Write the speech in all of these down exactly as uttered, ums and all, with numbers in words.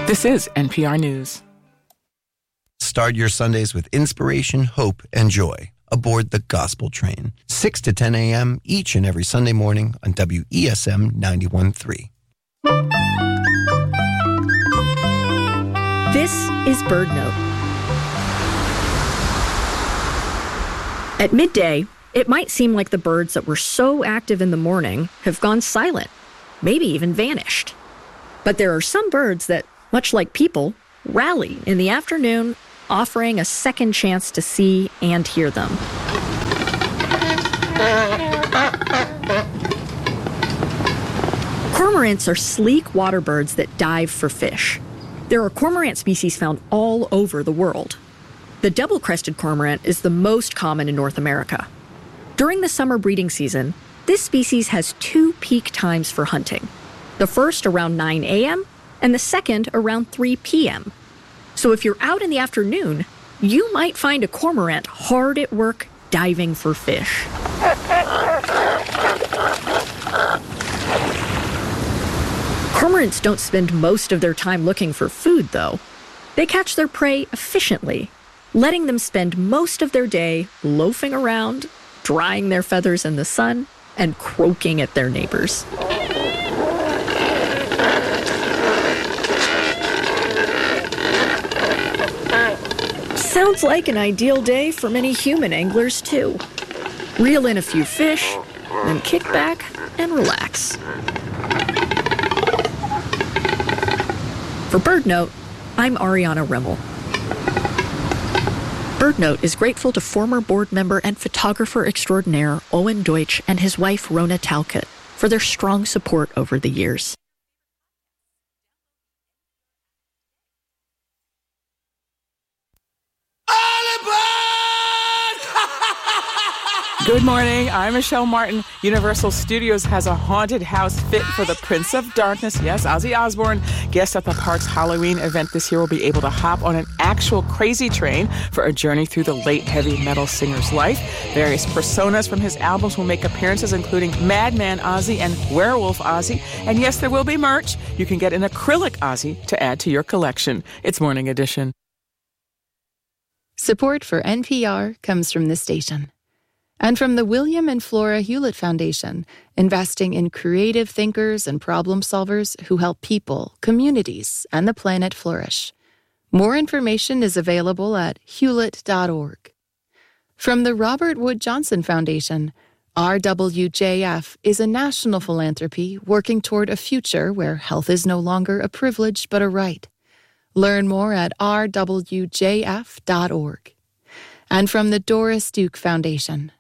This is N P R News. Start your Sundays with inspiration, hope, and joy aboard the Gospel Train, six to ten a.m. each and every Sunday morning on W E S M ninety-one point three. This is Bird Note. At midday, it might seem like the birds that were so active in the morning have gone silent, maybe even vanished. But there are some birds that, much like people, rally in the afternoon, offering a second chance to see and hear them. Cormorants are sleek water birds that dive for fish. There are cormorant species found all over the world. The double-crested cormorant is the most common in North America. During the summer breeding season, this species has two peak times for hunting. The first around nine a.m. and the second around three p.m. So if you're out in the afternoon, you might find a cormorant hard at work diving for fish. Cormorants don't spend most of their time looking for food, though. They catch their prey efficiently, letting them spend most of their day loafing around, drying their feathers in the sun, and croaking at their neighbors. Sounds like an ideal day for many human anglers, too. Reel in a few fish, then kick back and relax. For BirdNote, I'm Ariana Rimmel. BirdNote is grateful to former board member and photographer extraordinaire Owen Deutsch and his wife Rona Talcott for their strong support over the years. Good morning. I'm Michelle Martin. Universal Studios has a haunted house fit for the Prince of Darkness. Yes, Ozzy Osbourne. Guests at the park's Halloween event this year will be able to hop on an actual crazy train for a journey through the late heavy metal singer's life. Various personas from his albums will make appearances, including Madman Ozzy and Werewolf Ozzy. And yes, there will be merch. You can get an acrylic Ozzy to add to your collection. It's Morning Edition. Support for N P R comes from this station. And from the William and Flora Hewlett Foundation, investing in creative thinkers and problem solvers who help people, communities, and the planet flourish. More information is available at hewlett dot org. From the Robert Wood Johnson Foundation, R W J F is a national philanthropy working toward a future where health is no longer a privilege but a right. Learn more at r w j f dot org. And from the Doris Duke Foundation.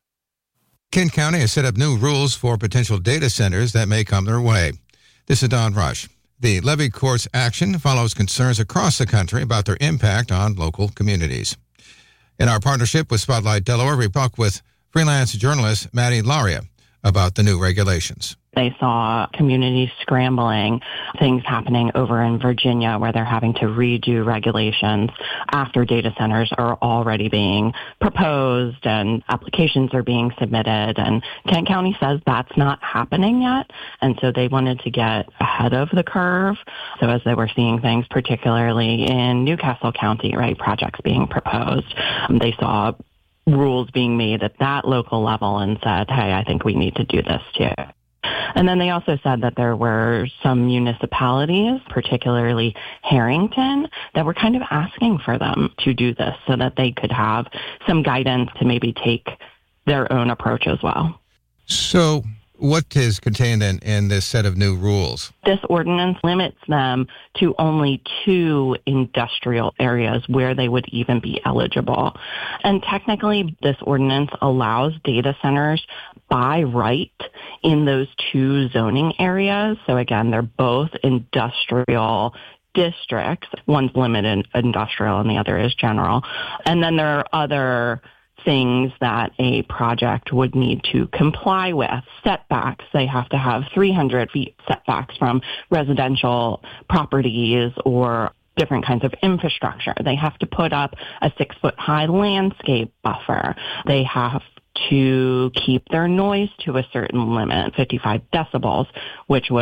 Kent County has set up new rules for potential data centers that may come their way. This is Don Rush. The levy court's action follows concerns across the country about their impact on local communities. In our partnership with Spotlight Delaware, we talk with freelance journalist Maddie Laria about the new regulations. They saw communities scrambling, things happening over in Virginia where they're having to redo regulations after data centers are already being proposed and applications are being submitted. And Kent County says that's not happening yet. And so they wanted to get ahead of the curve. So as they were seeing things, particularly in Newcastle County, right, projects being proposed, um, they saw rules being made at that local level and said, hey, I think we need to do this too. And then they also said that there were some municipalities, particularly Harrington, that were kind of asking for them to do this so that they could have some guidance to maybe take their own approach as well. So what is contained in, in this set of new rules? This ordinance limits them to only two industrial areas where they would even be eligible. And technically, this ordinance allows data centers by right in those two zoning areas. So again, they're both industrial districts. One's limited industrial and the other is general. And then there are other things that a project would need to comply with. Setbacks, they have to have three hundred feet setbacks from residential properties or different kinds of infrastructure. They have to put up a six-foot high landscape buffer. They have to keep their noise to a certain limit, fifty-five decibels, which was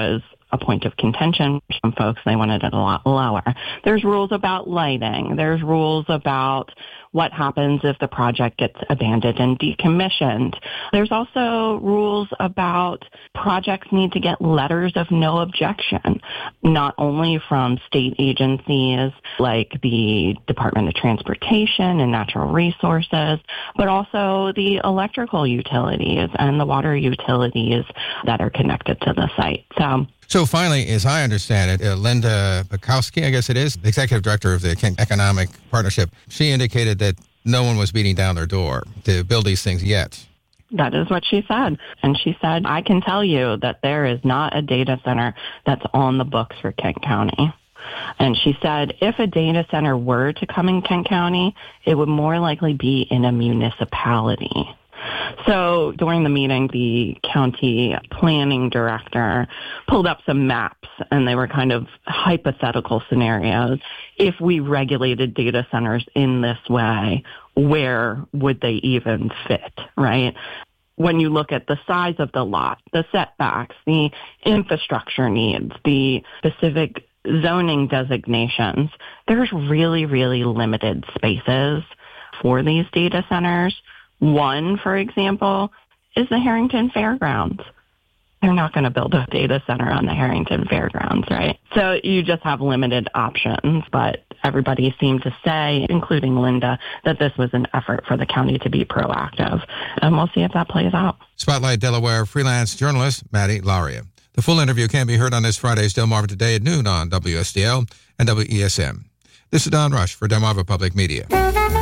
a point of contention for some folks. They wanted it a lot lower. There's rules about lighting. There's rules about what happens if the project gets abandoned and decommissioned. There's also rules about projects need to get letters of no objection, not only from state agencies like the Department of Transportation and Natural Resources, but also the electrical utilities and the water utilities that are connected to the site. So So finally, as I understand it, uh, Linda Bukowski, I guess it is, the executive director of the Kent Economic Partnership, she indicated that no one was beating down their door to build these things yet. That is what she said. And she said, I can tell you that there is not a data center that's on the books for Kent County. And she said, if a data center were to come in Kent County, it would more likely be in a municipality. So during the meeting, the county planning director pulled up some maps, and they were kind of hypothetical scenarios. If we regulated data centers in this way, where would they even fit, right? When you look at the size of the lot, the setbacks, the infrastructure needs, the specific zoning designations, there's really, really limited spaces for these data centers. One, for example, is the Harrington Fairgrounds. They're not going to build a data center on the Harrington Fairgrounds, right? So you just have limited options, but everybody seemed to say, including Linda, that this was an effort for the county to be proactive. And we'll see if that plays out. Spotlight Delaware freelance journalist Maddie Lauria. The full interview can be heard on this Friday's Delmarva Today at noon on W S D L and W E S M. This is Don Rush for Delmarva Public Media.